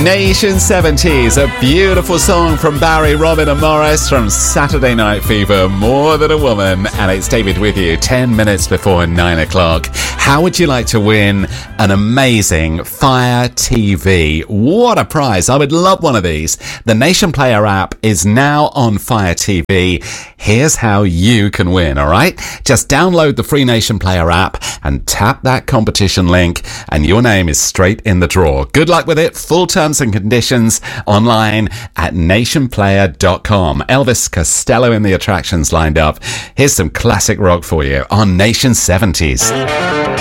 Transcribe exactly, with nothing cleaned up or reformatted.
Nation seventies, a beautiful song from Barry, Robin and Morris from Saturday Night Fever, More Than a Woman, and it's David with you, ten minutes before nine o'clock. How would you like to win an amazing Fire T V? What a prize. I would love one of these. The Nation Player app is now on Fire T V. Here's how you can win, all right? Just download the free Nation Player app and tap that competition link, and your name is straight in the draw. Good luck with it. Full terms and conditions online at nation player dot com. Elvis Costello in the attractions lined up. Here's some classic rock for you on Nation seventies.